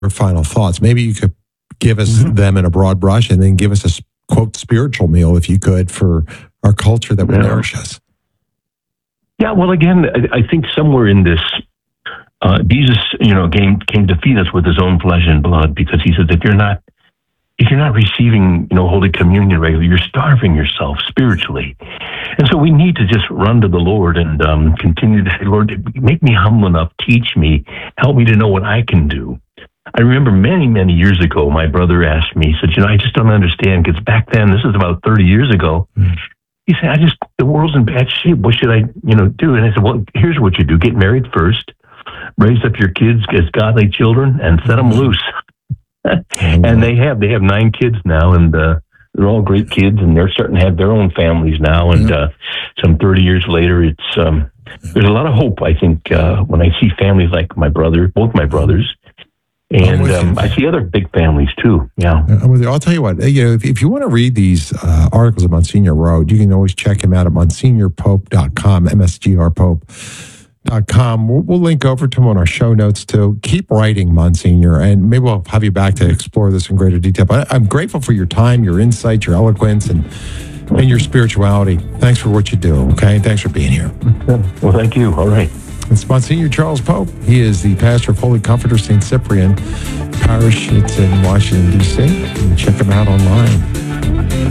final thoughts. Maybe you could give us them in a broad brush, and then give us a quote spiritual meal, if you could, for our culture that will nourish us. Yeah, well, again, I think somewhere in this, Jesus, came to feed us with his own flesh and blood, because he says if you're not receiving, Holy Communion regularly, you're starving yourself spiritually. And so we need to just run to the Lord and continue to say, Lord, make me humble enough, teach me, help me to know what I can do. I remember many, many years ago, my brother asked me, he said, I just don't understand, because back then, this is about 30 years ago, he said, the world's in bad shape. What should I, do? And I said, well, here's what you do. Get married first, raise up your kids as godly children, and set them loose. And they have 9 kids now, and they're all great kids, and they're starting to have their own families now. And some 30 years later, it's there's a lot of hope, I think, when I see families like both my brothers. And I see other big families too. Yeah. I'm with you. I'll tell you what, if you want to read these articles that Monsignor wrote, you can always check him out at MonsignorPope.com, MSGRPope.com. We'll link over to him on our show notes too. Keep writing, Monsignor, and maybe we'll have you back to explore this in greater detail. But I'm grateful for your time, your insight, your eloquence, and your spirituality. Thanks for what you do, okay? Thanks for being here. Well, thank you. All right. It's Monsignor Charles Pope. He is the pastor of Holy Comforter St. Cyprian Parish. It's in Washington, D.C. You can check him out online.